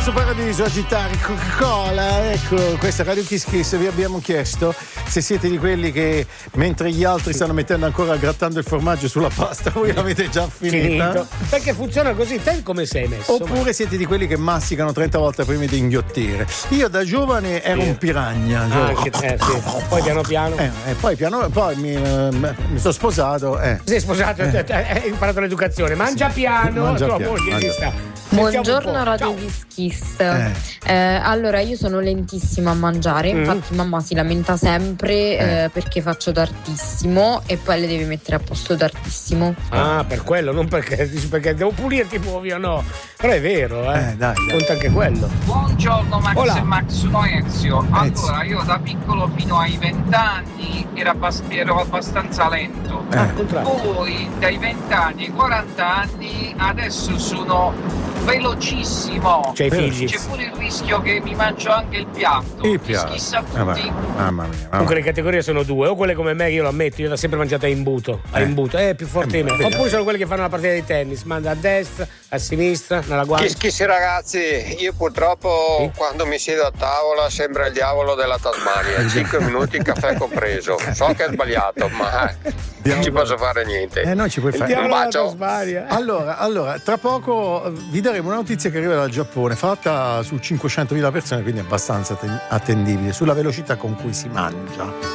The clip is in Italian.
Rosso Paradiso, agitare Coca-Cola. Ecco, questa Radio Kiss Kiss. Vi abbiamo chiesto se siete di quelli che mentre gli altri stanno mettendo ancora grattando il formaggio sulla pasta, voi l'avete già finita. Perché funziona così, te come sei messo? Oppure siete di quelli che masticano 30 volte prima di inghiottire. Io da giovane ero un piragna. Sì. Poi piano piano. Poi mi sono sposato. Sei sposato, hai imparato l'educazione. Mangia piano, tua moglie ci sta. Buongiorno Radio Kiss. Allora, io sono lentissima a mangiare, infatti mamma si lamenta sempre perché faccio tardissimo e poi le devi mettere a posto tardissimo. Ah, per quello, non perché devo pulirti muovi o no. Però è vero, dai. Conta anche quello. Buongiorno Max Hola. e Max, sono Ezio. Allora, io da piccolo fino ai 20 anni ero abbastanza lento. Poi dai 20 anni ai 40 anni adesso sono velocissimo. C'hai figli. C'è pure il rischio che mi mangio anche il piatto. Schissa a tutti. Mamma mia. Comunque le categorie sono due, o quelle come me che io lo ammetto, io l'ho sempre mangiata a imbuto, più forte di me. Oppure sono quelle che fanno la partita di tennis, manda a destra, a sinistra, nella guardia. Kiss ragazzi, io purtroppo quando mi siedo a tavola sembra il diavolo della Tasmania, 5 minuti caffè compreso. So che è sbagliato, ma non ci posso fare niente. Non ci puoi fare. Un bacio. Allora, tra poco vi daremo una notizia che arriva dal Giappone, fatta su 500.000 persone, quindi abbastanza attendibile, sulla velocità con cui si mangia.